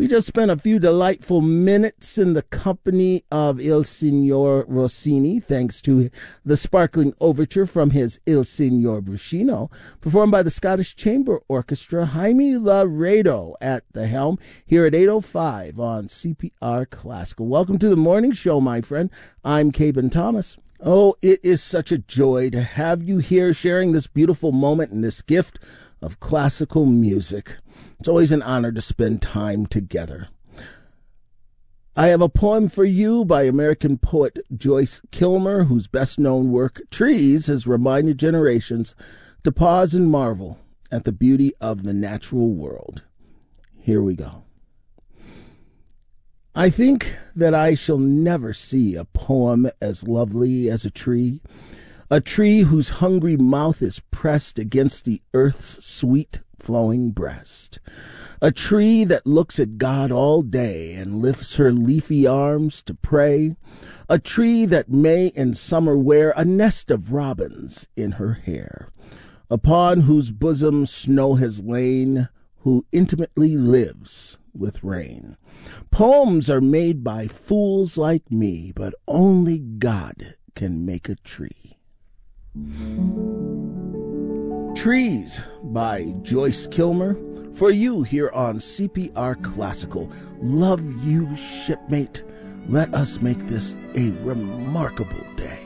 We just spent a few delightful minutes in the company of Il Signor Rossini, thanks to the sparkling overture from his Il Signor Bruscino, performed by the Scottish Chamber Orchestra, Jaime Laredo at the helm, here at 8:05 on CPR Classical. Welcome to the morning show, my friend. I'm Caben Thomas. Oh, it is such a joy to have you here sharing this beautiful moment and this gift of classical music. It's always an honor to spend time together. I have a poem for you by American poet Joyce Kilmer, whose best-known work, Trees, has reminded generations to pause and marvel at the beauty of the natural world. Here we go. I think that I shall never see a poem as lovely as a tree whose hungry mouth is pressed against the earth's sweet flowing breast, a tree that looks at God all day and lifts her leafy arms to pray, a tree that may in summer wear a nest of robins in her hair, upon whose bosom snow has lain, who intimately lives with rain. Poems are made by fools like me, but only God can make a tree. Trees by Joyce Kilmer, for you here on CPR Classical. Love you, shipmate. Let us make this a remarkable day.